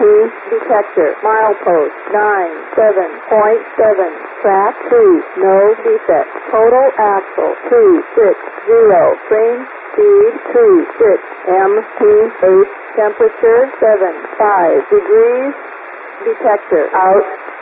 detector, milepost 97.7, track 2, no defect, total axle 260, frame speed 26, MT8, temperature 75 degrees, detector out.